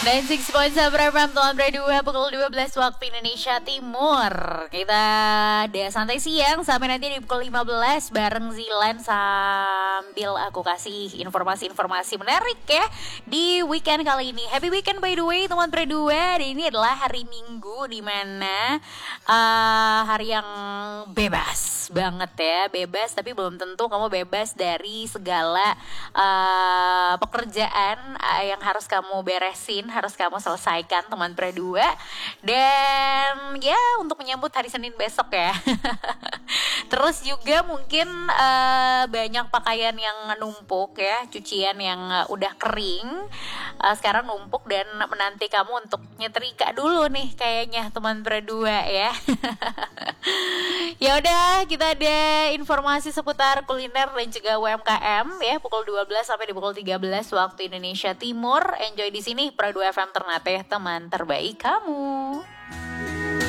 96.7 FM Tuan Berdua pukul 12 waktu Indonesia Timur. Kita udah santai siang sampai nanti di pukul 15 bareng Zilan sambil aku kasih informasi-informasi menarik ya di weekend kali ini. Happy weekend by the way teman Berdua. Ini adalah hari Minggu di mana hari yang bebas banget ya, bebas tapi belum tentu kamu bebas dari segala pekerjaan yang harus kamu beresin, harus kamu selesaikan teman Berdua. Dan ya untuk menyambut hari Senin besok ya. Terus juga mungkin banyak pakaian yang numpuk ya, cucian yang udah kering sekarang numpuk dan menanti kamu untuk nyetrika dulu nih kayaknya teman Berdua ya. Ya udah, kita ada informasi seputar kuliner dan juga UMKM ya pukul 12 sampai di pukul 13 waktu Indonesia Timur. Enjoy di sini Pro 2 FM Ternate, teman terbaik kamu.